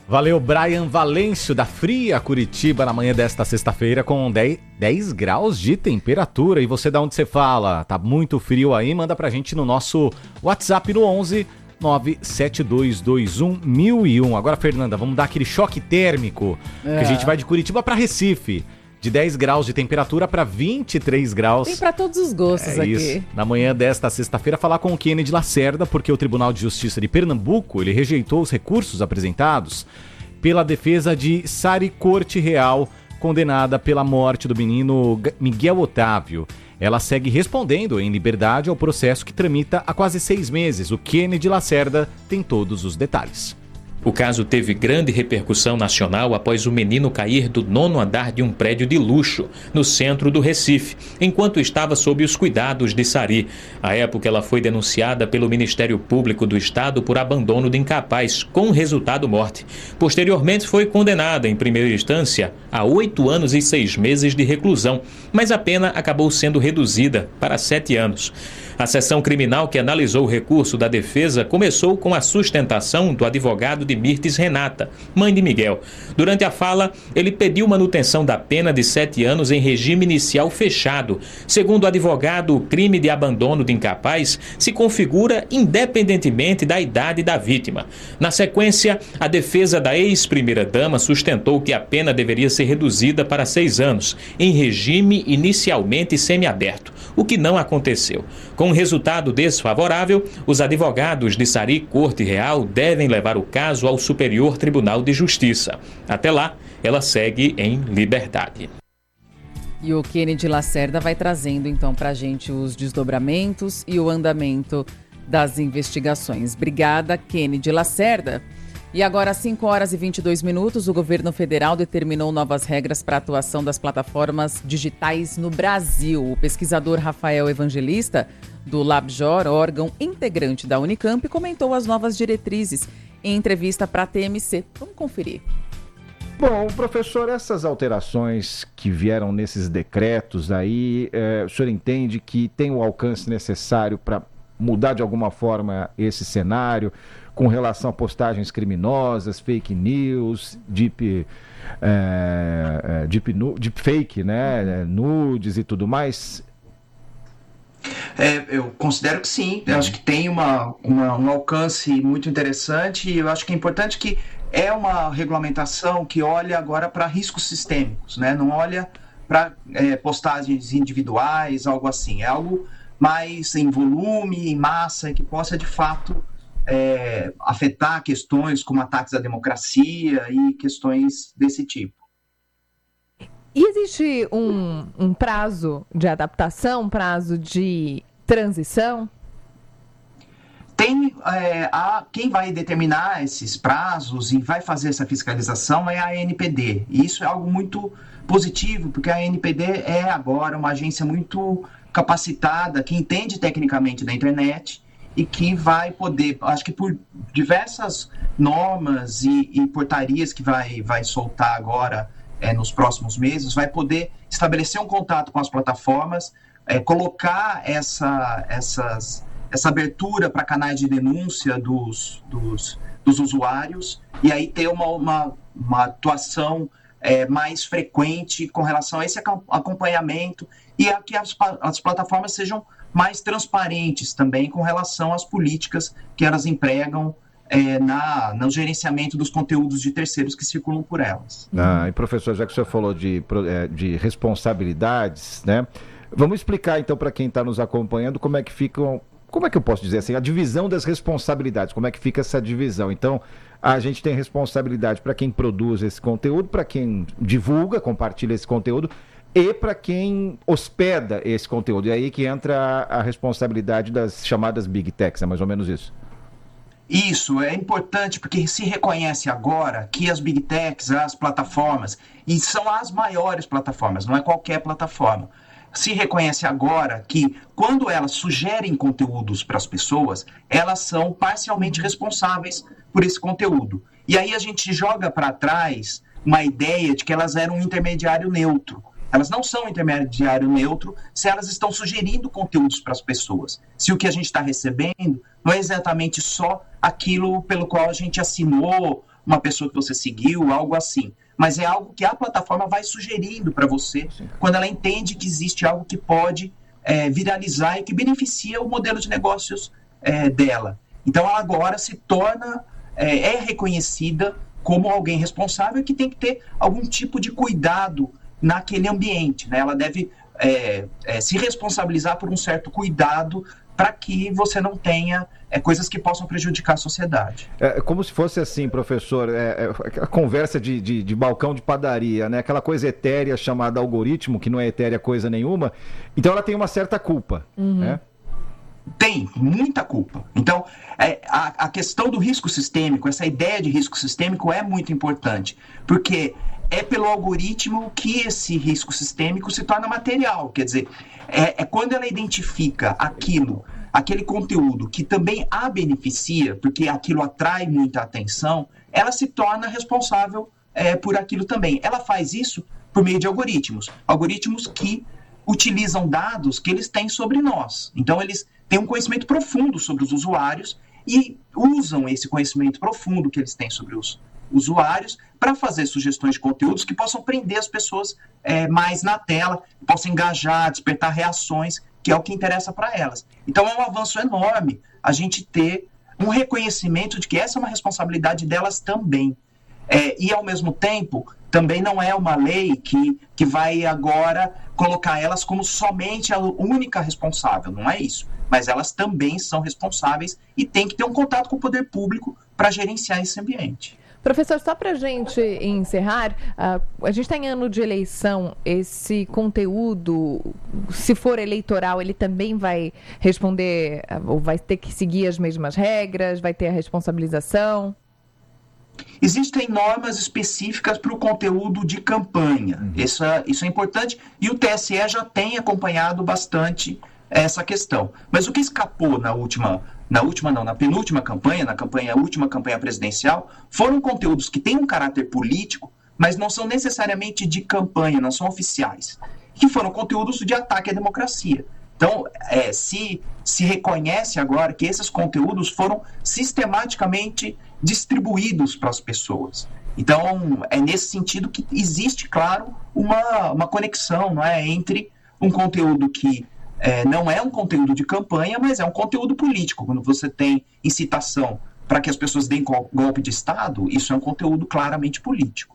Valeu, Brian Valêncio, da Fria Curitiba, na manhã desta sexta-feira, com 10 graus de temperatura. E você, da onde você fala? Tá muito frio aí? Manda pra gente no nosso WhatsApp no 11 97221 1001. Agora, Fernanda, vamos dar aquele choque térmico, que a gente vai de Curitiba pra Recife. De 10 graus de temperatura para 23 graus. Tem para todos os gostos aqui. Isso. Na manhã desta sexta-feira, falar com o Kennedy Lacerda, porque o Tribunal de Justiça de Pernambuco, ele rejeitou os recursos apresentados pela defesa de Sari Corte Real, condenada pela morte do menino Miguel Otávio. Ela segue respondendo em liberdade ao processo que tramita há quase 6 meses. O Kennedy Lacerda tem todos os detalhes. O caso teve grande repercussão nacional após o menino cair do 9º andar de um prédio de luxo, no centro do Recife, enquanto estava sob os cuidados de Sari. À época, ela foi denunciada pelo Ministério Público do Estado por abandono de incapaz, com resultado morte. Posteriormente, foi condenada, em primeira instância, a 8 anos e 6 meses de reclusão, mas a pena acabou sendo reduzida para 7 anos. A seção criminal que analisou o recurso da defesa começou com a sustentação do advogado de Mirtes Renata, mãe de Miguel. Durante a fala, ele pediu manutenção da pena de 7 anos em regime inicial fechado. Segundo o advogado, o crime de abandono de incapaz se configura independentemente da idade da vítima. Na sequência, a defesa da ex-primeira-dama sustentou que a pena deveria ser reduzida para 6 anos, em regime inicialmente semiaberto, o que não aconteceu. Com um resultado desfavorável, os advogados de Sari Corte Real devem levar o caso ao Superior Tribunal de Justiça. Até lá, ela segue em liberdade. E o Kennedy Lacerda vai trazendo então pra gente os desdobramentos e o andamento das investigações. Obrigada, Kennedy Lacerda. E agora, às 5 horas e 22 minutos, o governo federal determinou novas regras para a atuação das plataformas digitais no Brasil. O pesquisador Rafael Evangelista, do LabJOR, órgão integrante da Unicamp, comentou as novas diretrizes em entrevista para a TMC. Vamos conferir. Bom, professor, essas alterações que vieram nesses decretos aí, o senhor entende que tem o alcance necessário para mudar de alguma forma esse cenário com relação a postagens criminosas, fake news, deepfake, né, nudes e tudo mais? Eu considero que sim. Eu acho que tem um alcance muito interessante e eu acho que é importante que é uma regulamentação que olha agora para riscos sistêmicos, né? Não olha para postagens individuais, algo assim. É algo mais em volume, em massa, que possa de fato afetar questões como ataques à democracia e questões desse tipo. E existe um prazo de adaptação, um prazo de transição? Tem quem vai determinar esses prazos e vai fazer essa fiscalização é a ANPD. E isso é algo muito positivo, porque a ANPD é agora uma agência muito capacitada, que entende tecnicamente da internet e que vai poder, acho que por diversas normas e portarias que vai soltar agora nos próximos meses, vai poder estabelecer um contato com as plataformas, colocar essa abertura para canais de denúncia dos usuários e aí ter uma atuação mais frequente com relação a esse acompanhamento e a que as plataformas sejam mais transparentes também com relação às políticas que elas empregam no gerenciamento dos conteúdos de terceiros que circulam por elas. E professor, já que o senhor falou de responsabilidades, né? Vamos explicar então para quem está nos acompanhando como é que eu posso dizer assim, a divisão das responsabilidades, como é que fica essa divisão. Então, a gente tem responsabilidade para quem produz esse conteúdo, para quem divulga, compartilha esse conteúdo e para quem hospeda esse conteúdo. E aí que entra a responsabilidade das chamadas Big Techs, é mais ou menos isso. Isso, é importante porque se reconhece agora que as Big Techs, as plataformas, e são as maiores plataformas, não é qualquer plataforma, se reconhece agora que quando elas sugerem conteúdos para as pessoas, elas são parcialmente responsáveis por esse conteúdo. E aí a gente joga para trás uma ideia de que elas eram um intermediário neutro. Elas não são um intermediário neutro se elas estão sugerindo conteúdos para as pessoas. Se o que a gente está recebendo não é exatamente só aquilo pelo qual a gente assinou uma pessoa que você seguiu, algo assim. Mas é algo que a plataforma vai sugerindo para você quando ela entende que existe algo que pode viralizar e que beneficia o modelo de negócios dela. Então, ela agora se torna, é reconhecida como alguém responsável que tem que ter algum tipo de cuidado naquele ambiente, né? Ela deve se responsabilizar por um certo cuidado para que você não tenha coisas que possam prejudicar a sociedade. É como se fosse assim, professor, a conversa de balcão de padaria, né? Aquela coisa etérea chamada algoritmo, que não é etérea coisa nenhuma. Então ela tem uma certa culpa, né? Tem muita culpa. Então, a questão do risco sistêmico, essa ideia de risco sistêmico é muito importante, porque é pelo algoritmo que esse risco sistêmico se torna material. Quer dizer, quando ela identifica aquele conteúdo que também a beneficia, porque aquilo atrai muita atenção, ela se torna responsável por aquilo também. Ela faz isso por meio de algoritmos que utilizam dados que eles têm sobre nós. Então, eles têm um conhecimento profundo sobre os usuários e usam esse conhecimento profundo que eles têm sobre os usuários para fazer sugestões de conteúdos que possam prender as pessoas mais na tela, possam engajar, despertar reações, que é o que interessa para elas. Então, é um avanço enorme a gente ter um reconhecimento de que essa é uma responsabilidade delas também. E, ao mesmo tempo, também não é uma lei que vai agora colocar elas como somente a única responsável, não é isso. Mas elas também são responsáveis e têm que ter um contato com o poder público para gerenciar esse ambiente. Professor, só para a gente encerrar, a gente está em ano de eleição, esse conteúdo, se for eleitoral, ele também vai responder, ou vai ter que seguir as mesmas regras, vai ter a responsabilização? Existem normas específicas para o conteúdo de campanha. Isso é importante e o TSE já tem acompanhado bastante essa questão. Mas o que escapou na penúltima campanha, última campanha presidencial, foram conteúdos que têm um caráter político, mas não são necessariamente de campanha, não são oficiais, que foram conteúdos de ataque à democracia. Então, se reconhece agora que esses conteúdos foram sistematicamente distribuídos para as pessoas. Então, é nesse sentido que existe, claro, uma conexão, não é, entre um conteúdo que não é um conteúdo de campanha, mas é um conteúdo político. Quando você tem incitação para que as pessoas deem golpe de Estado, isso é um conteúdo claramente político.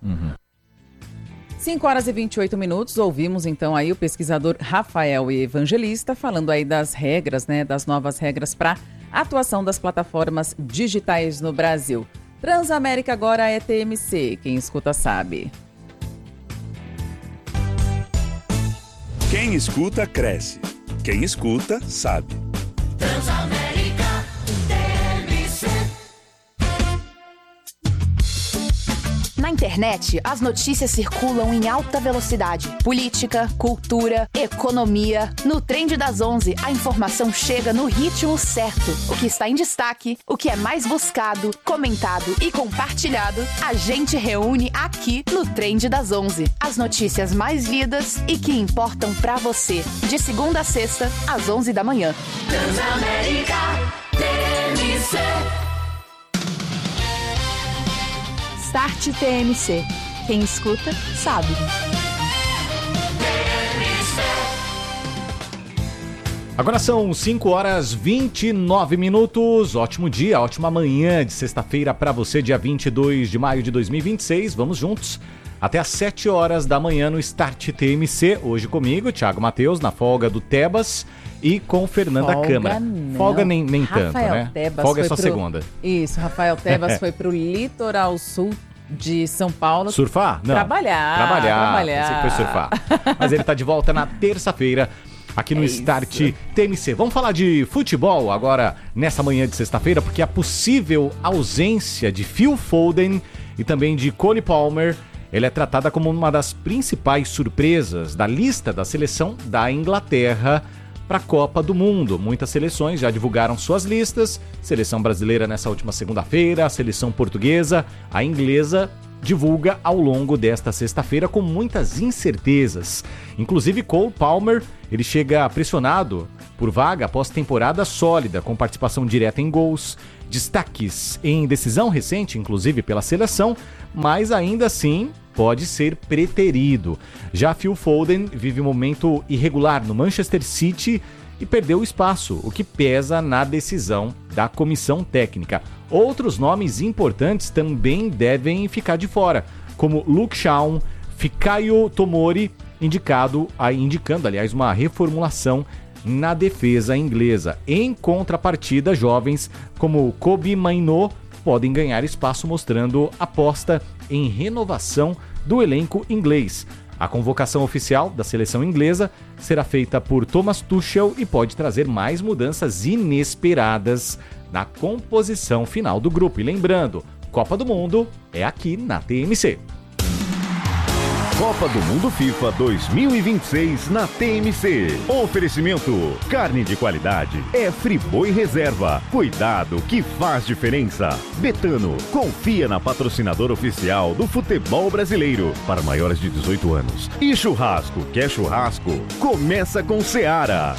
5 horas e 28 minutos, ouvimos então aí o pesquisador Rafael Evangelista falando aí das regras, né, das novas regras para atuação das plataformas digitais no Brasil. Transamérica agora é TMC, quem escuta sabe. Quem escuta, cresce. Quem escuta, sabe. Transamérica TMC. Na internet, as notícias circulam em alta velocidade. Política, cultura, economia. No Trend das 11, a informação chega no ritmo certo. O que está em destaque, o que é mais buscado, comentado e compartilhado, a gente reúne aqui no Trend das 11. As notícias mais lidas e que importam pra você. De segunda a sexta, às 11 da manhã. Transamérica TMC. Start TMC. Quem escuta, sabe. Agora são 5 horas 29 minutos. Ótimo dia, ótima manhã de sexta-feira para você, dia 22 de maio de 2026. Vamos juntos até às 7 horas da manhã no Start TMC. Hoje comigo, Thiago Matheus, na folga do Tebas e com Fernanda Câmara. Não. Folga nem tanto, né? Tebas folga é só segunda. Isso, Rafael Tebas foi pro litoral sul de São Paulo. Surfar? Não. Trabalhar. Pensei que foi surfar. Mas ele tá de volta na terça-feira aqui no Start TMC. Vamos falar de futebol agora nessa manhã de sexta-feira, porque a possível ausência de Phil Foden e também de Cole Palmer, ela é tratada como uma das principais surpresas da lista da seleção da Inglaterra para a Copa do Mundo. Muitas seleções já divulgaram suas listas. Seleção brasileira nessa última segunda-feira, a seleção portuguesa, a inglesa divulga ao longo desta sexta-feira com muitas incertezas. Inclusive Cole Palmer, ele chega pressionado por vaga após temporada sólida, com participação direta em gols, destaques em decisão recente, inclusive pela seleção, mas ainda assim pode ser preterido. Já Phil Foden vive um momento irregular no Manchester City e perdeu espaço, o que pesa na decisão da comissão técnica. Outros nomes importantes também devem ficar de fora, como Luke Shaw, Fikayo Tomori, indicando, aliás, uma reformulação na defesa inglesa. Em contrapartida, jovens como Kobe Mainoo podem ganhar espaço, mostrando aposta em renovação do elenco inglês. A convocação oficial da seleção inglesa será feita por Thomas Tuchel e pode trazer mais mudanças inesperadas na composição final do grupo. E lembrando, Copa do Mundo é aqui na TMC. Copa do Mundo FIFA 2026 na TMC. Oferecimento: carne de qualidade é Friboi Reserva. Cuidado que faz diferença. Betano, confia na patrocinadora oficial do futebol brasileiro para maiores de 18 anos. E churrasco, quer churrasco? Começa com Seara.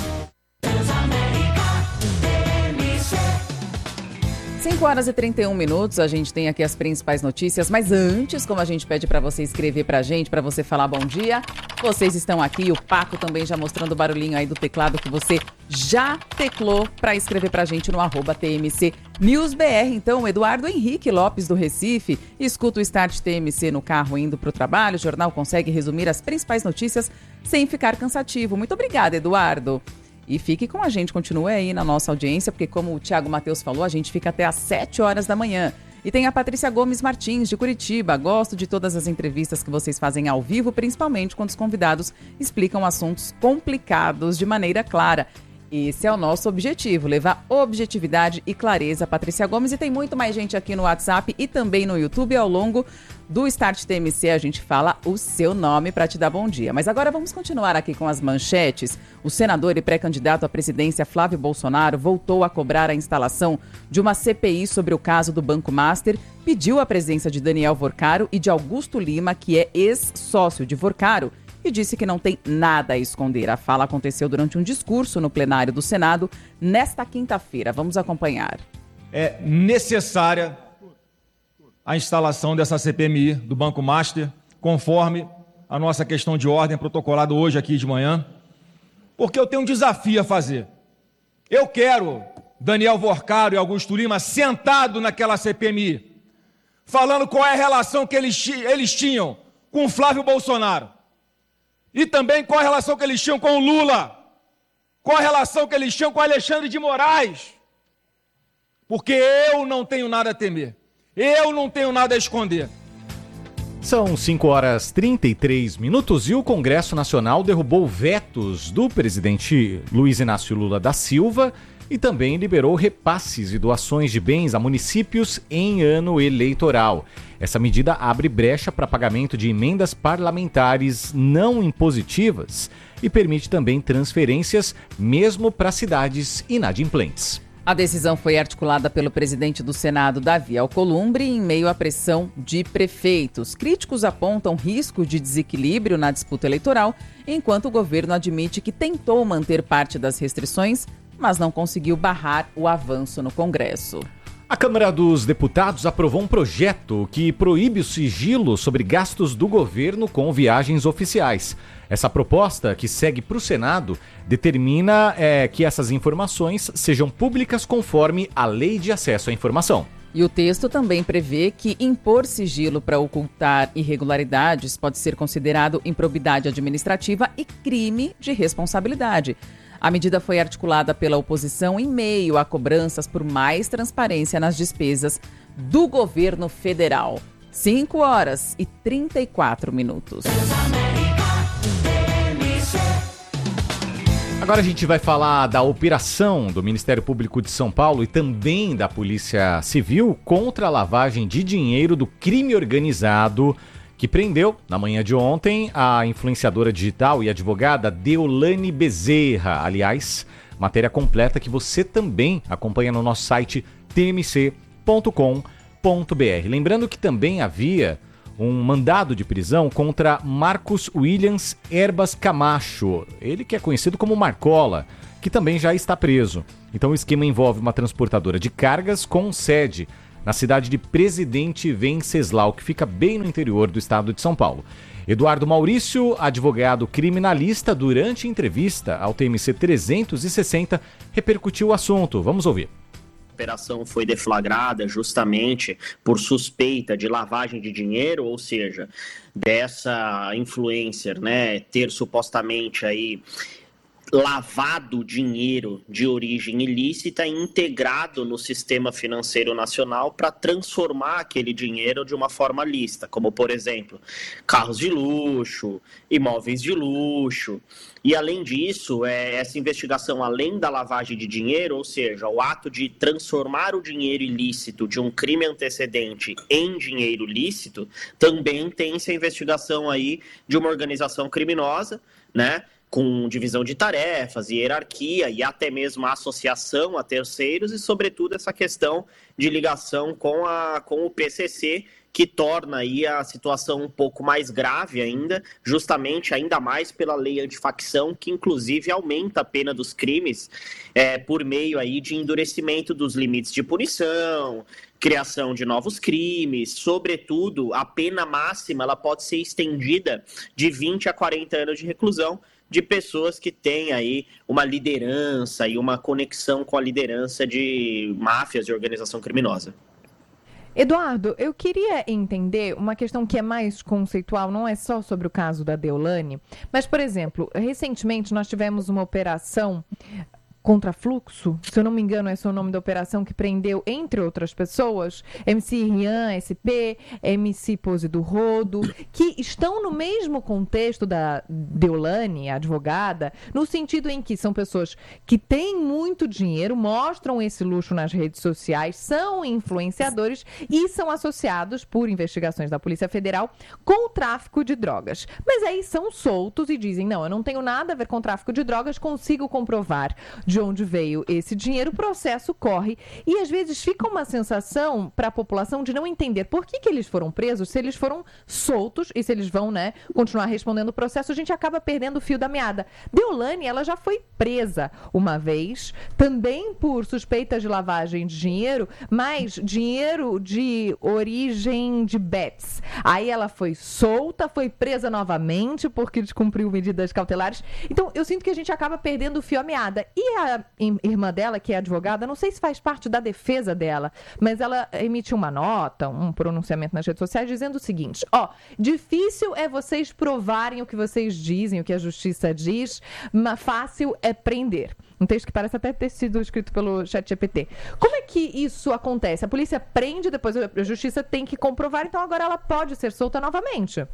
5h31, a gente tem aqui as principais notícias, mas antes, como a gente pede para você escrever pra gente, para você falar bom dia, vocês estão aqui, o Paco também já mostrando o barulhinho aí do teclado que você já teclou para escrever pra gente no @TMC NewsBR. Então, o Eduardo Henrique Lopes do Recife escuta o Start TMC no carro indo pro trabalho, o jornal consegue resumir as principais notícias sem ficar cansativo. Muito obrigada, Eduardo. E fique com a gente, continue aí na nossa audiência, porque como o Thiago Matheus falou, a gente fica até às 7 horas da manhã. E tem a Patrícia Gomes Martins, de Curitiba. Gosto de todas as entrevistas que vocês fazem ao vivo, principalmente quando os convidados explicam assuntos complicados de maneira clara. Esse é o nosso objetivo, levar objetividade e clareza. Patrícia Gomes, e tem muito mais gente aqui no WhatsApp e também no YouTube. Ao longo do Start TMC a gente fala o seu nome para te dar bom dia. Mas agora vamos continuar aqui com as manchetes. O senador e pré-candidato à presidência Flávio Bolsonaro voltou a cobrar a instalação de uma CPI sobre o caso do Banco Master, pediu a presença de Daniel Vorcaro e de Augusto Lima, que é ex-sócio de Vorcaro, e disse que não tem nada a esconder. A fala aconteceu durante um discurso no plenário do Senado nesta quinta-feira. Vamos acompanhar. É necessária a instalação dessa CPMI do Banco Master, conforme a nossa questão de ordem protocolada hoje aqui de manhã, porque eu tenho um desafio a fazer. Eu quero Daniel Vorcaro e Augusto Lima sentado naquela CPMI, falando qual é a relação que eles tinham com o Flávio Bolsonaro. E também qual a relação que eles tinham com o Lula, qual a relação que eles tinham com o Alexandre de Moraes. Porque eu não tenho nada a temer, eu não tenho nada a esconder. São 5h33 e o Congresso Nacional derrubou vetos do presidente Luiz Inácio Lula da Silva e também liberou repasses e doações de bens a municípios em ano eleitoral. Essa medida abre brecha para pagamento de emendas parlamentares não impositivas e permite também transferências mesmo para cidades inadimplentes. A decisão foi articulada pelo presidente do Senado, Davi Alcolumbre, em meio à pressão de prefeitos. Críticos apontam risco de desequilíbrio na disputa eleitoral, enquanto o governo admite que tentou manter parte das restrições, mas não conseguiu barrar o avanço no Congresso. A Câmara dos Deputados aprovou um projeto que proíbe o sigilo sobre gastos do governo com viagens oficiais. Essa proposta, que segue para o Senado, determina que essas informações sejam públicas conforme a Lei de Acesso à Informação. E o texto também prevê que impor sigilo para ocultar irregularidades pode ser considerado improbidade administrativa e crime de responsabilidade. A medida foi articulada pela oposição em meio a cobranças por mais transparência nas despesas do governo federal. 5h34. Agora a gente vai falar da operação do Ministério Público de São Paulo e também da Polícia Civil contra a lavagem de dinheiro do crime organizado, que prendeu, na manhã de ontem, a influenciadora digital e advogada Deolane Bezerra. Aliás, matéria completa que você também acompanha no nosso site tmc.com.br. Lembrando que também havia um mandado de prisão contra Marcos Williams Herbas Camacho, ele que é conhecido como Marcola, que também já está preso. Então o esquema envolve uma transportadora de cargas com sede na cidade de Presidente Venceslau, que fica bem no interior do estado de São Paulo. Eduardo Maurício, advogado criminalista, durante entrevista ao TMC 360, repercutiu o assunto. Vamos ouvir. A operação foi deflagrada justamente por suspeita de lavagem de dinheiro, ou seja, dessa influencer, né, ter supostamente aí lavado dinheiro de origem ilícita e integrado no sistema financeiro nacional para transformar aquele dinheiro de uma forma lícita, como, por exemplo, carros de luxo, imóveis de luxo. E, além disso, essa investigação, além da lavagem de dinheiro, ou seja, o ato de transformar o dinheiro ilícito de um crime antecedente em dinheiro lícito, também tem essa investigação aí de uma organização criminosa, né? Com divisão de tarefas, hierarquia e até mesmo a associação a terceiros e, sobretudo, essa questão de ligação com o PCC, que torna aí a situação um pouco mais grave ainda, justamente ainda mais pela lei antifacção, que inclusive aumenta a pena dos crimes por meio aí de endurecimento dos limites de punição, criação de novos crimes, sobretudo a pena máxima ela pode ser estendida de 20 a 40 anos de reclusão, de pessoas que têm aí uma liderança e uma conexão com a liderança de máfias de organização criminosa. Eduardo, eu queria entender uma questão que é mais conceitual, não é só sobre o caso da Deolane, mas, por exemplo, recentemente nós tivemos uma operação Contrafluxo, se eu não me engano, esse é o nome da operação que prendeu, entre outras pessoas, MC Rian, SP, MC Pose do Rodo, que estão no mesmo contexto da Deolane, a advogada, no sentido em que são pessoas que têm muito dinheiro, mostram esse luxo nas redes sociais, são influenciadores e são associados, por investigações da Polícia Federal, com o tráfico de drogas. Mas aí são soltos e dizem, não, eu não tenho nada a ver com tráfico de drogas, consigo comprovar de onde veio esse dinheiro, o processo corre e às vezes fica uma sensação para a população de não entender por que eles foram presos, se eles foram soltos e se eles vão, né, continuar respondendo o processo, a gente acaba perdendo o fio da meada. Deolane, ela já foi presa uma vez, também por suspeitas de lavagem de dinheiro, mas dinheiro de origem de bets. Aí ela foi solta, foi presa novamente porque descumpriu medidas cautelares. Então, eu sinto que a gente acaba perdendo o fio à meada. E a irmã dela, que é advogada, não sei se faz parte da defesa dela, mas ela emitiu uma nota, um pronunciamento nas redes sociais dizendo o seguinte, difícil é vocês provarem o que vocês dizem, o que a justiça diz, mas fácil é prender. Um texto que parece até ter sido escrito pelo ChatGPT. Como é que isso acontece? A polícia prende, depois a justiça tem que comprovar, então agora ela pode ser solta novamente.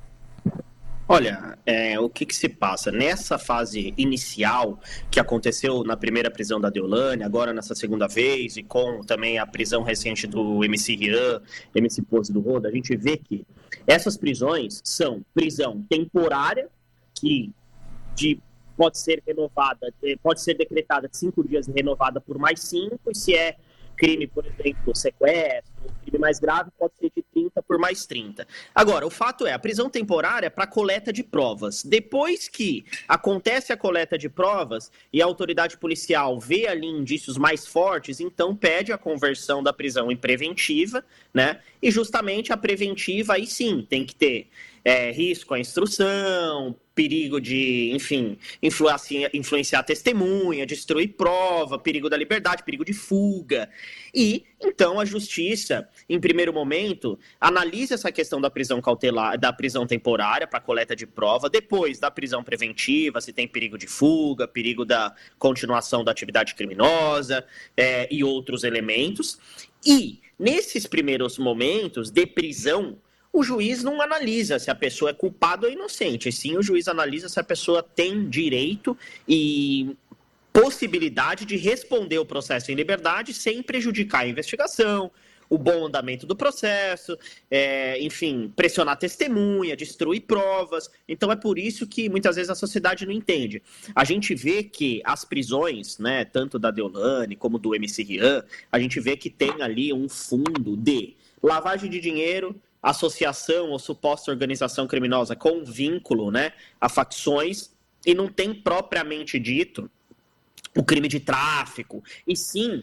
Olha, o que se passa? Nessa fase inicial, que aconteceu na primeira prisão da Deolane, agora nessa segunda vez, e com também a prisão recente do MC Rian, MC Pose do Rodo, a gente vê que essas prisões são prisão temporária, que pode ser renovada, pode ser decretada de 5 dias e renovada por mais 5, e se é crime, por exemplo, sequestro, crime mais grave, pode ser de 30 por mais 30. Agora, o fato é, a prisão temporária é para coleta de provas. Depois que acontece a coleta de provas e a autoridade policial vê ali indícios mais fortes, então pede a conversão da prisão em preventiva, né? E justamente a preventiva, aí sim, tem que ter risco à instrução, perigo de, enfim, influenciar a testemunha, destruir prova, perigo da liberdade, perigo de fuga. E, então, a justiça, em primeiro momento, analisa essa questão da prisão cautelar, da prisão temporária para coleta de prova, depois da prisão preventiva, se tem perigo de fuga, perigo da continuação da atividade criminosa e outros elementos. E, nesses primeiros momentos de prisão, o juiz não analisa se a pessoa é culpada ou inocente, e sim o juiz analisa se a pessoa tem direito e possibilidade de responder o processo em liberdade sem prejudicar a investigação, o bom andamento do processo, enfim, pressionar a testemunha, destruir provas. Então é por isso que muitas vezes a sociedade não entende. A gente vê que as prisões, né, tanto da Deolane como do MC Rian, a gente vê que tem ali um fundo de lavagem de dinheiro, associação ou suposta organização criminosa com vínculo, né, a facções, e não tem propriamente dito o crime de tráfico, e sim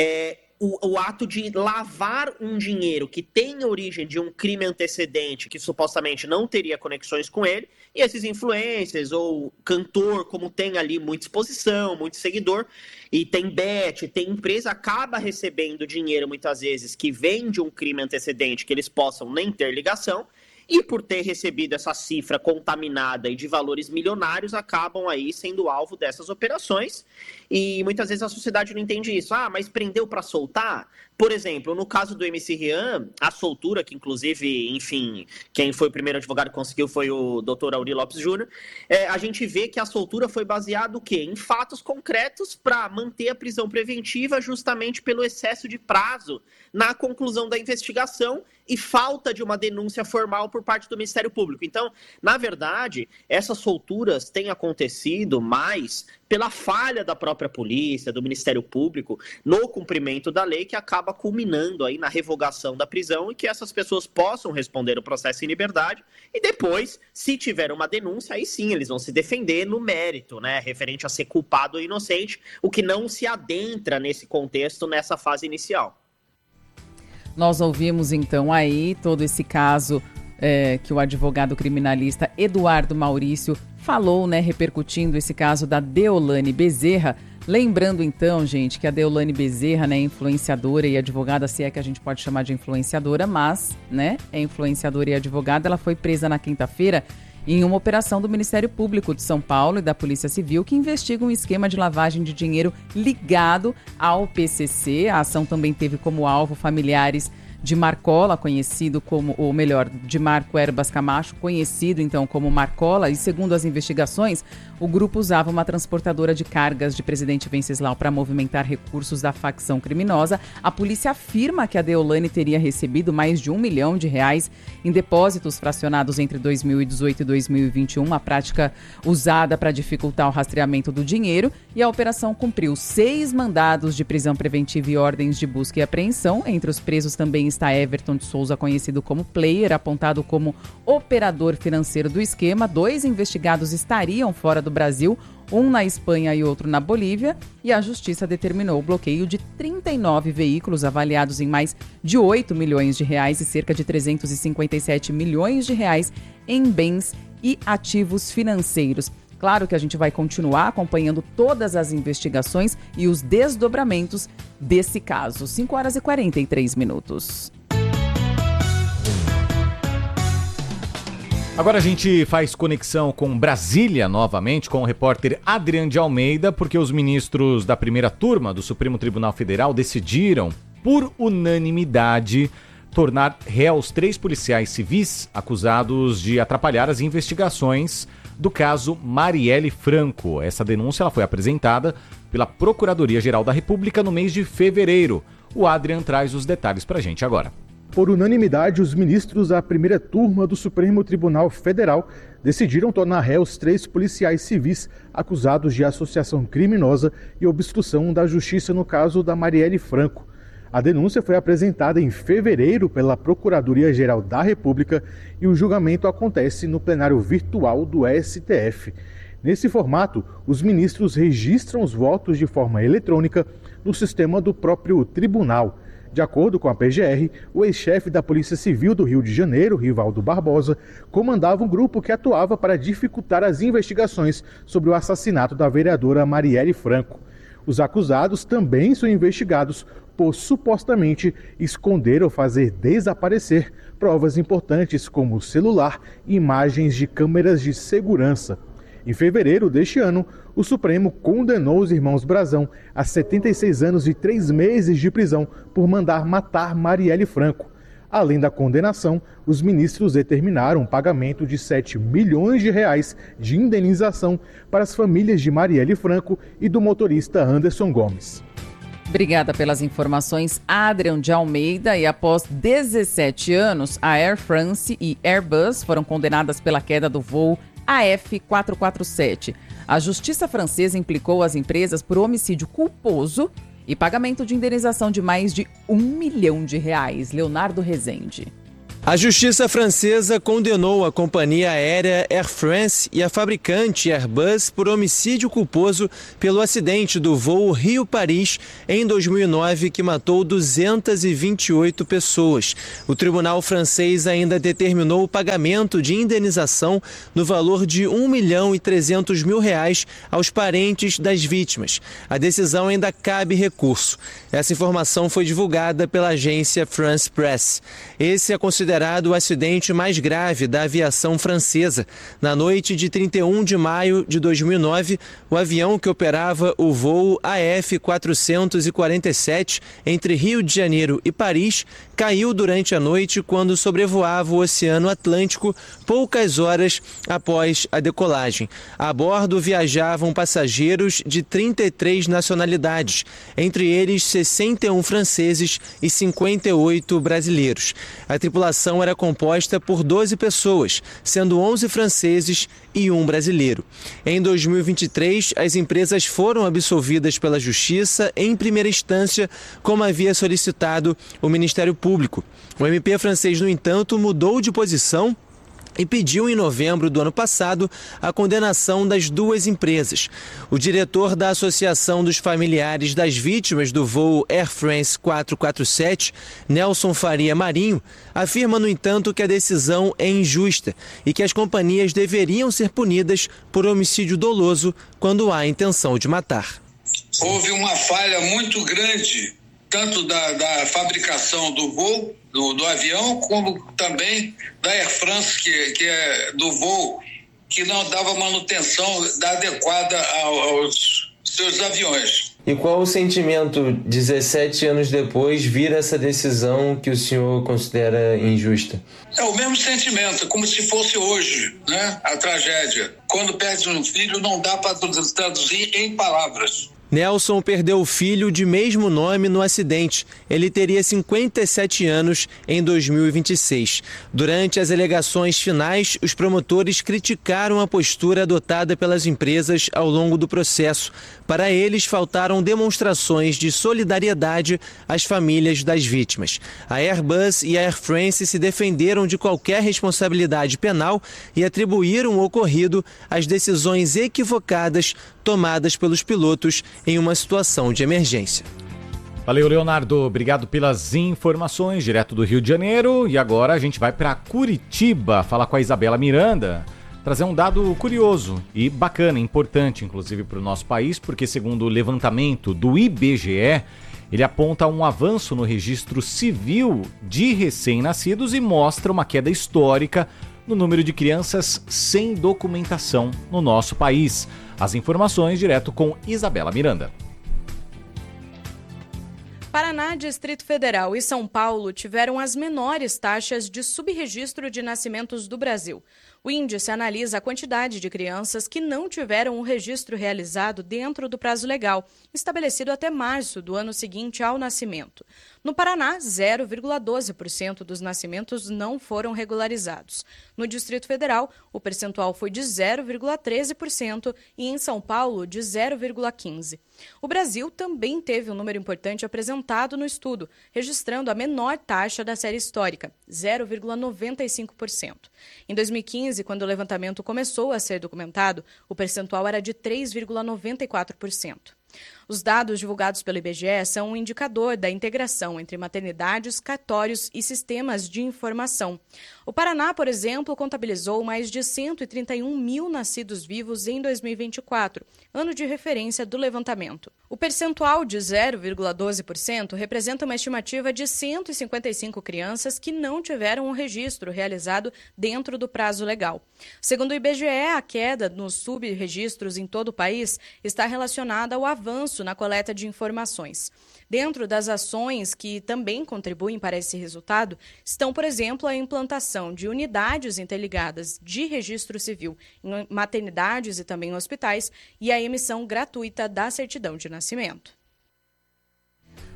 o ato de lavar um dinheiro que tem origem de um crime antecedente, que supostamente não teria conexões com ele, e esses influencers ou cantor, como tem ali muita exposição, muito seguidor, e tem bet, tem empresa, acaba recebendo dinheiro muitas vezes que vem de um crime antecedente que eles possam nem ter ligação, e por ter recebido essa cifra contaminada e de valores milionários, acabam aí sendo alvo dessas operações. E muitas vezes a sociedade não entende isso. Ah, mas prendeu para soltar? Por exemplo, no caso do MC Rian, a soltura, que inclusive, enfim, quem foi o primeiro advogado que conseguiu foi o Dr. Auri Lopes Júnior, a gente vê que a soltura foi baseada o quê? Em fatos concretos para manter a prisão preventiva justamente pelo excesso de prazo na conclusão da investigação e falta de uma denúncia formal por parte do Ministério Público. Então, na verdade, essas solturas têm acontecido mais pela falha da própria polícia, do Ministério Público, no cumprimento da lei, que acaba culminando aí na revogação da prisão e que essas pessoas possam responder o processo em liberdade e depois, se tiver uma denúncia, aí sim eles vão se defender no mérito, né, referente a ser culpado ou inocente, o que não se adentra nesse contexto, nessa fase inicial. Nós ouvimos então aí todo esse caso que o advogado criminalista Eduardo Maurício falou, né, repercutindo esse caso da Deolane Bezerra. Lembrando então, gente, que a Deolane Bezerra, né, é influenciadora e advogada, se é que a gente pode chamar de influenciadora, mas, né, é influenciadora e advogada. Ela foi presa na quinta-feira em uma operação do Ministério Público de São Paulo e da Polícia Civil que investiga um esquema de lavagem de dinheiro ligado ao PCC. A ação também teve como alvo familiares de Marcola, conhecido como, ou melhor, de Marco Erbas Camacho, conhecido então como Marcola, e segundo as investigações, o grupo usava uma transportadora de cargas de Presidente Venceslau para movimentar recursos da facção criminosa. A polícia afirma que a Deolane teria recebido mais de R$1 milhão em depósitos fracionados entre 2018 e 2021, uma prática usada para dificultar o rastreamento do dinheiro, e a operação cumpriu 6 mandados de prisão preventiva e ordens de busca e apreensão. Entre os presos também está Everton de Souza, conhecido como Player, apontado como operador financeiro do esquema. 2 investigados estariam fora do Brasil, um na Espanha e outro na Bolívia, e a Justiça determinou o bloqueio de 39 veículos avaliados em mais de R$8 milhões e cerca de R$357 milhões em bens e ativos financeiros. Claro que a gente vai continuar acompanhando todas as investigações e os desdobramentos desse caso. 5h43. Agora a gente faz conexão com Brasília novamente, com o repórter Adrian de Almeida, porque os ministros da primeira turma do Supremo Tribunal Federal decidiram, por unanimidade, tornar réus 3 policiais civis acusados de atrapalhar as investigações do caso Marielle Franco. Essa denúncia ela foi apresentada pela Procuradoria-Geral da República no mês de fevereiro. O Adrian traz os detalhes para a gente agora. Por unanimidade, os ministros da primeira turma do Supremo Tribunal Federal decidiram tornar réus 3 policiais civis acusados de associação criminosa e obstrução da justiça no caso da Marielle Franco. A denúncia foi apresentada em fevereiro pela Procuradoria-Geral da República e o julgamento acontece no plenário virtual do STF. Nesse formato, os ministros registram os votos de forma eletrônica no sistema do próprio tribunal. De acordo com a PGR, o ex-chefe da Polícia Civil do Rio de Janeiro, Rivaldo Barbosa, comandava um grupo que atuava para dificultar as investigações sobre o assassinato da vereadora Marielle Franco. Os acusados também são investigados por supostamente esconder ou fazer desaparecer provas importantes como celular e imagens de câmeras de segurança. Em fevereiro deste ano, o Supremo condenou os irmãos Brazão a 76 anos e 3 meses de prisão por mandar matar Marielle Franco. Além da condenação, os ministros determinaram o pagamento de R$7 milhões de indenização para as famílias de Marielle Franco e do motorista Anderson Gomes. Obrigada pelas informações, Adrian de Almeida. E após 17 anos, a Air France e Airbus foram condenadas pela queda do voo AF447. A justiça francesa implicou as empresas por homicídio culposo e pagamento de indenização de mais de R$1 milhão. Leonardo Rezende. A justiça francesa condenou a companhia aérea Air France e a fabricante Airbus por homicídio culposo pelo acidente do voo Rio-Paris em 2009 que matou 228 pessoas. O tribunal francês ainda determinou o pagamento de indenização no valor de R$1.300.000 aos parentes das vítimas. A decisão ainda cabe recurso. Essa informação foi divulgada pela agência France Press. Esse é considerado o acidente mais grave da aviação francesa. Na noite de 31 de maio de 2009, o avião que operava o voo AF447 entre Rio de Janeiro e Paris caiu durante a noite quando sobrevoava o Oceano Atlântico poucas horas após a decolagem. A bordo viajavam passageiros de 33 nacionalidades, entre eles 61 franceses e 58 brasileiros. A tripulação era composta por 12 pessoas, sendo 11 franceses e 1 brasileiro. Em 2023, as empresas foram absolvidas pela Justiça em primeira instância, como havia solicitado o Ministério Público. O MP francês, no entanto, mudou de posição e pediu em novembro do ano passado a condenação das duas empresas. O diretor da Associação dos Familiares das Vítimas do voo Air France 447, Nelson Faria Marinho, afirma, no entanto, que a decisão é injusta e que as companhias deveriam ser punidas por homicídio doloso quando há intenção de matar. Houve uma falha muito grande, tanto da fabricação do voo, do avião, como também da Air France, que é do voo, que não dava manutenção adequada aos seus aviões. E qual o sentimento, 17 anos depois, vir essa decisão que o senhor considera injusta? É o mesmo sentimento, como se fosse hoje, né? A tragédia. Quando perde um filho, não dá para traduzir em palavras. Nelson perdeu o filho de mesmo nome no acidente. Ele teria 57 anos em 2026. Durante as alegações finais, os promotores criticaram a postura adotada pelas empresas ao longo do processo. Para eles, faltaram demonstrações de solidariedade às famílias das vítimas. A Airbus e a Air France se defenderam de qualquer responsabilidade penal e atribuíram o ocorrido às decisões equivocadas tomadas pelos pilotos em uma situação de emergência. Valeu, Leonardo. Obrigado pelas informações direto do Rio de Janeiro. E agora a gente vai para Curitiba falar com a Isabela Miranda, trazer um dado curioso e bacana, importante, inclusive, para o nosso país, porque, segundo o levantamento do IBGE, ele aponta um avanço no registro civil de recém-nascidos e mostra uma queda histórica no número de crianças sem documentação no nosso país. As informações direto com Isabela Miranda. Paraná, Distrito Federal e São Paulo tiveram as menores taxas de subregistro de nascimentos do Brasil. O índice analisa a quantidade de crianças que não tiveram o registro realizado dentro do prazo legal, estabelecido até março do ano seguinte ao nascimento. No Paraná, 0,12% dos nascimentos não foram regularizados. No Distrito Federal, o percentual foi de 0,13% e em São Paulo, de 0,15%. O Brasil também teve um número importante apresentado no estudo, registrando a menor taxa da série histórica, 0,95%. Em 2015, quando o levantamento começou a ser documentado, o percentual era de 3,94%. Os dados divulgados pelo IBGE são um indicador da integração entre maternidades, cartórios e sistemas de informação. O Paraná, por exemplo, contabilizou mais de 131 mil nascidos vivos em 2024, ano de referência do levantamento. O percentual de 0,12% representa uma estimativa de 155 crianças que não tiveram um registro realizado dentro do prazo legal. Segundo o IBGE, a queda nos subregistros em todo o país está relacionada ao avanço na coleta de informações. Dentro das ações que também contribuem para esse resultado estão, por exemplo, a implantação de unidades interligadas de registro civil em maternidades e também em hospitais e a emissão gratuita da certidão de nascimento.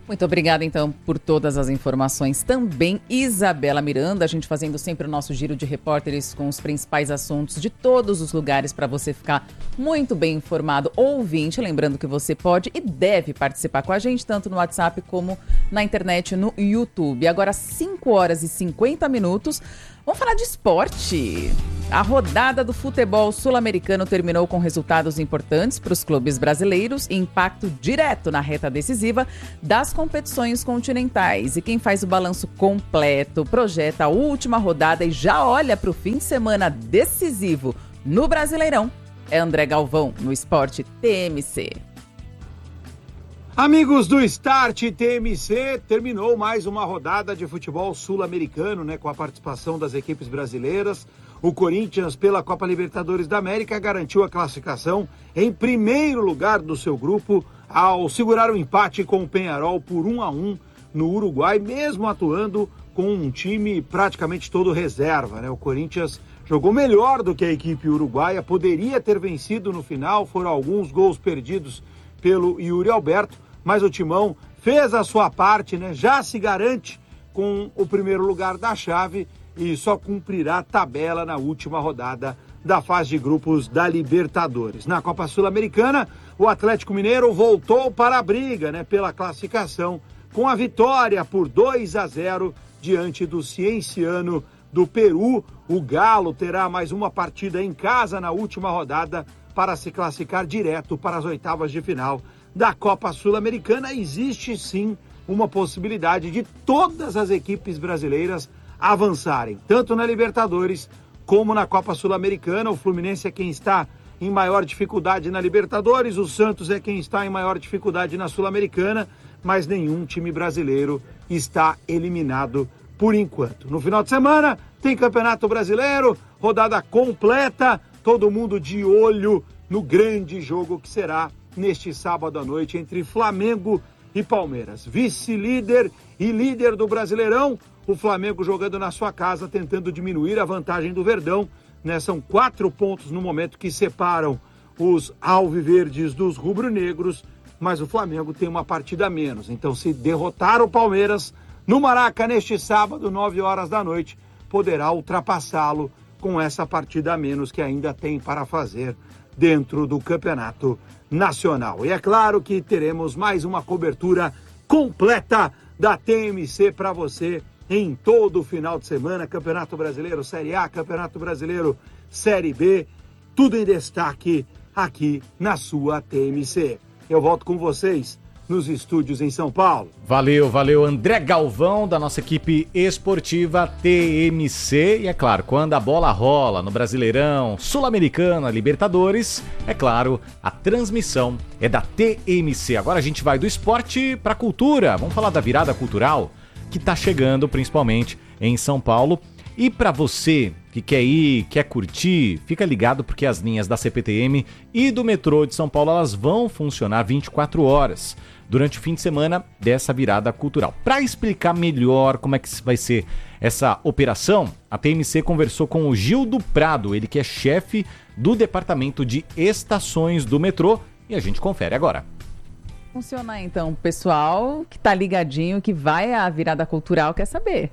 Muito obrigada, então, por todas as informações. Também Isabela Miranda, a gente fazendo sempre o nosso giro de repórteres com os principais assuntos de todos os lugares para você ficar muito bem informado, ouvinte. Lembrando que você pode e deve participar com a gente, tanto no WhatsApp como na internet, no YouTube. Agora, 5 horas e 50 minutos. Vamos falar de esporte. A rodada do futebol sul-americano terminou com resultados importantes para os clubes brasileiros e impacto direto na reta decisiva das competições continentais. E quem faz o balanço completo, projeta a última rodada e já olha para o fim de semana decisivo no Brasileirão é André Galvão, no Esporte TMC. Amigos do Start TMC, terminou mais uma rodada de futebol sul-americano, né, com a participação das equipes brasileiras. O Corinthians, pela Copa Libertadores da América, garantiu a classificação em primeiro lugar do seu grupo ao segurar o empate com o Peñarol por 1-1 no Uruguai, mesmo atuando com um time praticamente todo reserva, né? O Corinthians jogou melhor do que a equipe uruguaia, poderia ter vencido no final, foram alguns gols perdidos pelo Yuri Alberto, mas o Timão fez a sua parte, né? Já se garante com o primeiro lugar da chave e só cumprirá a tabela na última rodada da fase de grupos da Libertadores. Na Copa Sul-Americana, o Atlético Mineiro voltou para a briga, né, pela classificação, com a vitória por 2-0 diante do Cienciano do Peru. O Galo terá mais uma partida em casa na última rodada para se classificar direto para as oitavas de final da Copa Sul-Americana. Existe sim uma possibilidade de todas as equipes brasileiras avançarem, tanto na Libertadores como na Copa Sul-Americana. O Fluminense é quem está em maior dificuldade na Libertadores, o Santos é quem está em maior dificuldade na Sul-Americana, mas nenhum time brasileiro está eliminado por enquanto. No final de semana tem Campeonato Brasileiro, rodada completa, todo mundo de olho no grande jogo que será neste sábado à noite entre Flamengo e Palmeiras. Vice-líder e líder do Brasileirão, o Flamengo jogando na sua casa, tentando diminuir a vantagem do Verdão, né? São 4 pontos no momento que separam os alviverdes dos rubro-negros, mas o Flamengo tem uma partida a menos. Então, se derrotar o Palmeiras no Maraca neste sábado, 9 horas da noite, poderá ultrapassá-lo com essa partida a menos que ainda tem para fazer dentro do Campeonato Nacional. E é claro que teremos mais uma cobertura completa da TMC para você em todo o final de semana. Campeonato Brasileiro Série A, Campeonato Brasileiro Série B, tudo em destaque aqui na sua TMC. Eu volto com vocês nos estúdios em São Paulo. Valeu, André Galvão, da nossa equipe esportiva TMC. E é claro, quando a bola rola no Brasileirão, Sul-Americana, Libertadores, é claro, a transmissão é da TMC. Agora a gente vai do esporte para a cultura. Vamos falar da virada cultural que está chegando, principalmente em São Paulo. E para você que quer ir, quer curtir, fica ligado porque as linhas da CPTM e do metrô de São Paulo, elas vão funcionar 24 horas durante o fim de semana dessa virada cultural. Para explicar melhor como é que vai ser essa operação, a TMC conversou com o Gildo Prado, ele que é chefe do departamento de estações do metrô, e a gente confere agora. Funciona então, pessoal que tá ligadinho, que vai à virada cultural, quer saber.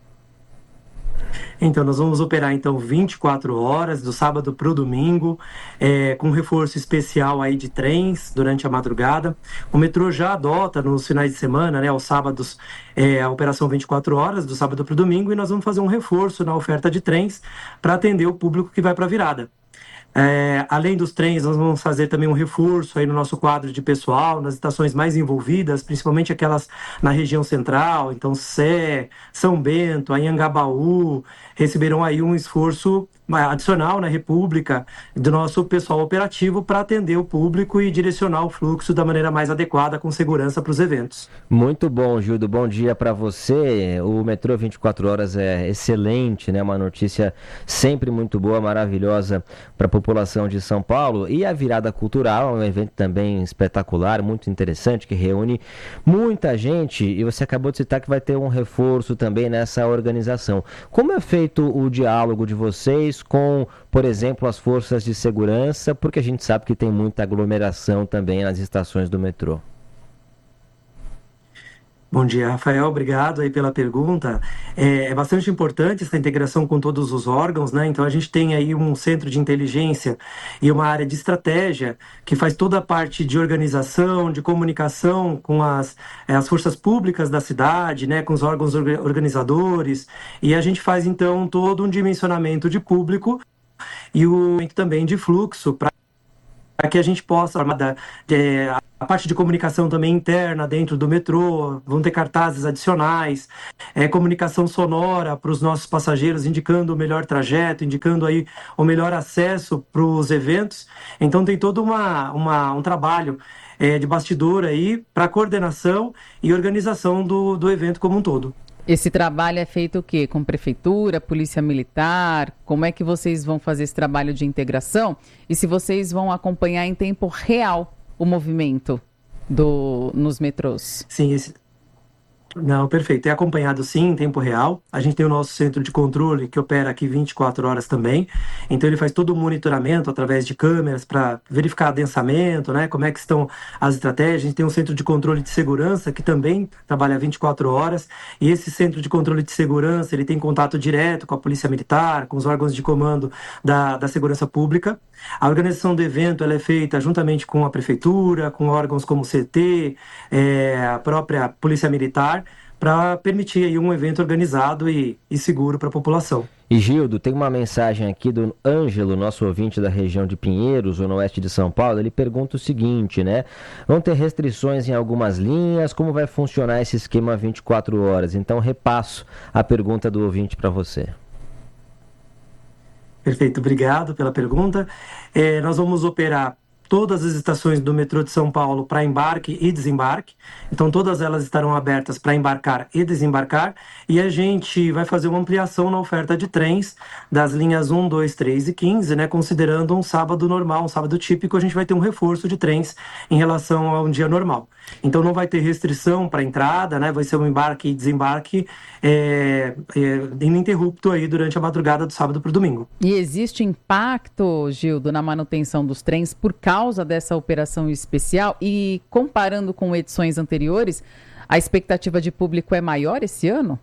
Então, nós vamos operar, então, 24 horas, do sábado para o domingo, com reforço especial aí de trens durante a madrugada. O metrô já adota nos finais de semana, né, aos sábados, a operação 24 horas, do sábado para o domingo, e nós vamos fazer um reforço na oferta de trens para atender o público que vai para a virada. Além dos trens, nós vamos fazer também um reforço aí no nosso quadro de pessoal, nas estações mais envolvidas, principalmente aquelas na região central, então Sé, São Bento, Anhangabaú, receberão aí um esforço adicional na República do nosso pessoal operativo para atender o público e direcionar o fluxo da maneira mais adequada, com segurança para os eventos. Muito bom, Gildo, bom dia para você. O metrô 24 horas é excelente, né? Uma notícia sempre muito boa, maravilhosa para a população de São Paulo. E a virada cultural é um evento também espetacular, muito interessante, que reúne muita gente, e você acabou de citar que vai ter um reforço também nessa organização. Como é feito o diálogo de vocês com, por exemplo, as forças de segurança, porque a gente sabe que tem muita aglomeração também nas estações do metrô? Bom dia, Rafael. Obrigado aí pela pergunta. É bastante importante essa integração com todos os órgãos, né? Então a gente tem aí um centro de inteligência e uma área de estratégia que faz toda a parte de organização, de comunicação com as forças públicas da cidade, né? Com os órgãos organizadores. E a gente faz então todo um dimensionamento de público e o também de fluxo para que a gente possa a parte de comunicação também interna dentro do metrô, vão ter cartazes adicionais, comunicação sonora para os nossos passageiros, indicando o melhor trajeto, indicando aí o melhor acesso para os eventos. Então tem todo um trabalho de bastidor aí para coordenação e organização do evento como um todo. Esse trabalho é feito o quê? Com prefeitura, polícia militar? Como é que vocês vão fazer esse trabalho de integração? E se vocês vão acompanhar em tempo real o movimento nos metrôs? Sim, Não, perfeito. É acompanhado sim em tempo real. A gente tem o nosso centro de controle que opera aqui 24 horas também. Então ele faz todo o monitoramento através de câmeras para verificar adensamento, né? Como é que estão as estratégias. A gente tem um centro de controle de segurança que também trabalha 24 horas. E esse centro de controle de segurança, ele tem contato direto com a Polícia Militar, com os órgãos de comando da Segurança Pública. A organização do evento ela é feita juntamente com a Prefeitura, com órgãos como o CT, a própria Polícia Militar, para permitir aí um evento organizado e seguro para a população. E Gildo, tem uma mensagem aqui do Ângelo, nosso ouvinte da região de Pinheiros, no oeste de São Paulo. Ele pergunta o seguinte, né? Vão ter restrições em algumas linhas? Como vai funcionar esse esquema 24 horas? Então repasso a pergunta do ouvinte para você. Perfeito, obrigado pela pergunta. Nós vamos operar todas as estações do metrô de São Paulo para embarque e desembarque. Então todas elas estarão abertas para embarcar e desembarcar. E a gente vai fazer uma ampliação na oferta de trens das linhas 1, 2, 3 e 15, né? Considerando um sábado normal, um sábado típico, a gente vai ter um reforço de trens em relação a um dia normal. Então não vai ter restrição para entrada, né? Vai ser um embarque e desembarque ininterrupto aí durante a madrugada do sábado para o domingo. E existe impacto, Gildo, na manutenção dos trens por causa dessa operação especial? E comparando com edições anteriores, a expectativa de público é maior esse ano?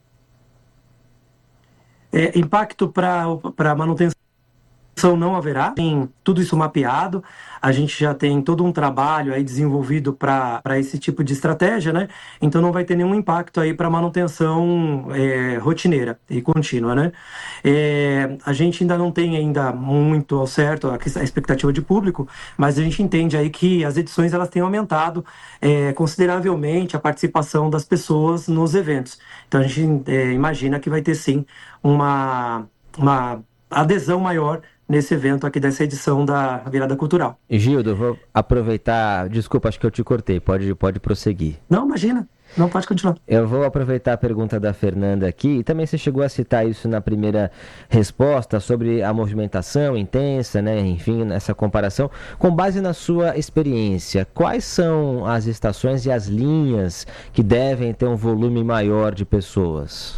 Impacto para manutenção não haverá, tem tudo isso mapeado, a gente já tem todo um trabalho aí desenvolvido para esse tipo de estratégia, né? Então não vai ter nenhum impacto aí para manutenção rotineira e contínua, né? A gente ainda não tem ainda muito ao certo a expectativa de público, mas a gente entende aí que as edições elas têm aumentado consideravelmente a participação das pessoas nos eventos. Então a gente imagina que vai ter sim uma adesão maior nesse evento aqui dessa edição da Virada Cultural. Gildo, eu vou aproveitar, desculpa, acho que eu te cortei, pode prosseguir. Não, imagina, não, pode continuar. Eu vou aproveitar a pergunta da Fernanda aqui, e também você chegou a citar isso na primeira resposta, sobre a movimentação intensa, né, enfim, nessa comparação. Com base na sua experiência, quais são as estações e as linhas que devem ter um volume maior de pessoas?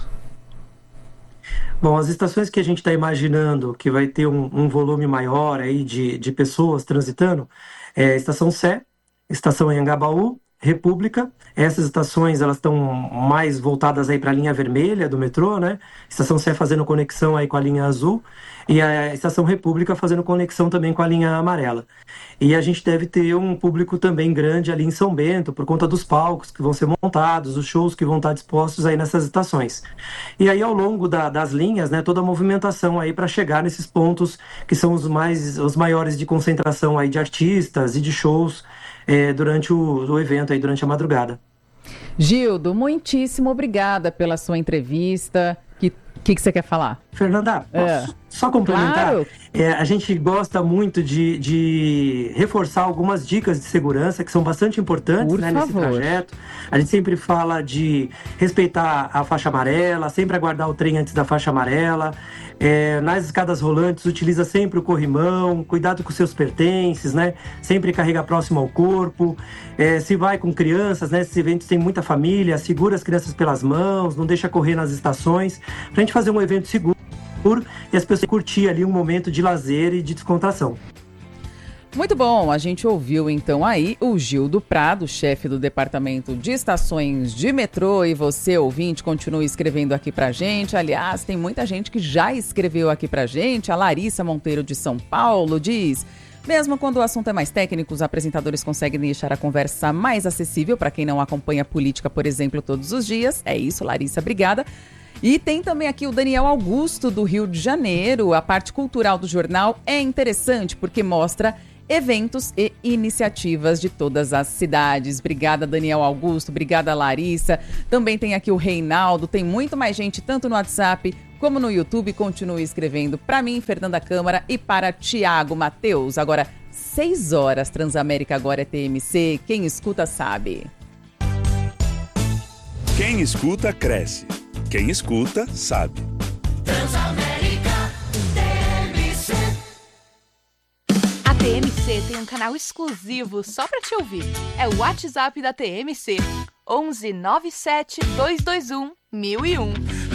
Bom, as estações que a gente está imaginando que vai ter um volume maior aí de pessoas transitando é a Estação Sé, Estação Anhangabaú, República. Essas estações elas estão mais voltadas aí para a linha vermelha do metrô, né? Estação Sé fazendo conexão aí com a linha azul e a Estação República fazendo conexão também com a linha amarela. E a gente deve ter um público também grande ali em São Bento, por conta dos palcos que vão ser montados, os shows que vão estar dispostos aí nessas estações. E aí ao longo das linhas, né, toda a movimentação aí para chegar nesses pontos que são os maiores de concentração aí de artistas e de shows durante o evento aí, durante a madrugada. Gildo, muitíssimo obrigada pela sua entrevista. O que você quer falar? Fernanda, posso só complementar? Claro. A gente gosta muito de reforçar algumas dicas de segurança que são bastante importantes, né, nesse trajeto. A gente sempre fala de respeitar a faixa amarela, sempre aguardar o trem antes da faixa amarela. Nas escadas rolantes, utiliza sempre o corrimão, cuidado com seus pertences, né? Sempre carrega próximo ao corpo. Se vai com crianças, né? Esses eventos tem muita família, segura as crianças pelas mãos, não deixa correr nas estações, pra gente fazer um evento seguro e as pessoas curtir ali um momento de lazer e de descontração. Muito bom, a gente ouviu então aí o Gildo Prado, chefe do Departamento de Estações de Metrô, e você, ouvinte, continua escrevendo aqui pra gente. Aliás, tem muita gente que já escreveu aqui pra gente. A Larissa Monteiro de São Paulo diz: mesmo quando o assunto é mais técnico, os apresentadores conseguem deixar a conversa mais acessível para quem não acompanha a política, por exemplo, todos os dias. É isso, Larissa, obrigada. E tem também aqui o Daniel Augusto, do Rio de Janeiro. A parte cultural do jornal é interessante porque mostra eventos e iniciativas de todas as cidades. Obrigada, Daniel Augusto. Obrigada, Larissa. Também tem aqui o Reinaldo. Tem muito mais gente, tanto no WhatsApp como no YouTube. Continue escrevendo para mim, Fernanda Câmara, e para Tiago Mateus. Agora, 6 horas, Transamérica agora é TMC. Quem escuta sabe. Quem escuta, cresce. Quem escuta, sabe. Transamérica TMC. A TMC tem um canal exclusivo só pra te ouvir. É o WhatsApp da TMC. 11 97 221 1001.